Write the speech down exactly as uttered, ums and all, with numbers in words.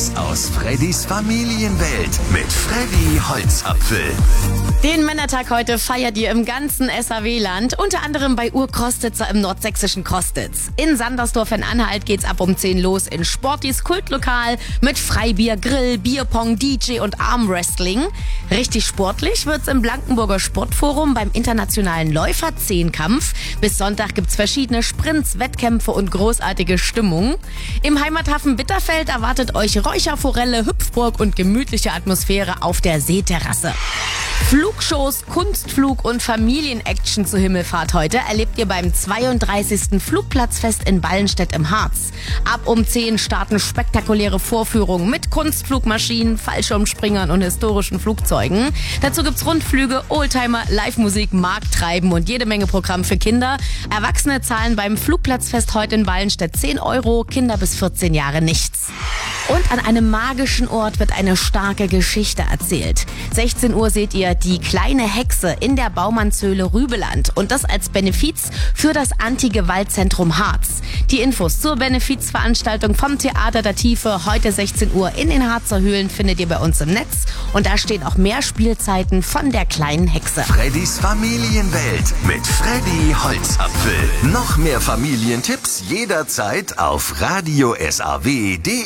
Tipps aus Freddys Familienwelt mit Freddy Holzapfel. Den Männertag heute feiert ihr im ganzen S A W-Land, unter anderem bei Urkrostitzer im nordsächsischen Krostitz. In Sandersdorf in Anhalt geht's ab um zehn los in Sportis Kultlokal mit Freibier, Grill, Bierpong, D J und Armwrestling. Richtig sportlich wird's im Blankenburger Sportforum beim internationalen Läufer-Zehnkampf. Bis Sonntag gibt's verschiedene Sprints, Wettkämpfe und großartige Stimmung. Im Heimathafen Bitterfeld erwartet euch Räucherforelle, Hüpfburg und gemütliche Atmosphäre auf der Seeterrasse. Flugshows, Kunstflug und Familienaction zur Himmelfahrt heute erlebt ihr beim zweiunddreißigsten Flugplatzfest in Ballenstedt im Harz. Ab um zehn starten spektakuläre Vorführungen mit Kunstflugmaschinen, Fallschirmspringern und historischen Flugzeugen. Dazu gibt's Rundflüge, Oldtimer, Live-Musik, Markttreiben und jede Menge Programm für Kinder. Erwachsene zahlen beim Flugplatzfest heute in Ballenstedt zehn Euro, Kinder bis vierzehn Jahre nichts. Und an einem magischen Ort wird eine starke Geschichte erzählt. sechzehn Uhr seht ihr Die kleine Hexe in der Baumannshöhle Rübeland. Und das als Benefiz für das Anti-Gewalt-Zentrum Harz. Die Infos zur Benefizveranstaltung vom Theater der Tiefe heute sechzehn Uhr in den Harzer Höhlen findet ihr bei uns im Netz. Und da stehen auch mehr Spielzeiten von der kleinen Hexe. Freddys Familienwelt mit Freddy Holzapfel. Noch mehr Familientipps jederzeit auf radio s a w punkt d e.